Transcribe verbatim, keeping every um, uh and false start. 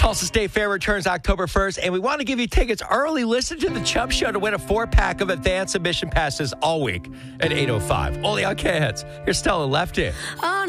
Tulsa State Fair returns October first, and we want to give you tickets early. Listen to the Chump Show to win a four-pack of advanced admission passes all week at eight oh five. Only on K Hits. Here's Stella Left In. Oh,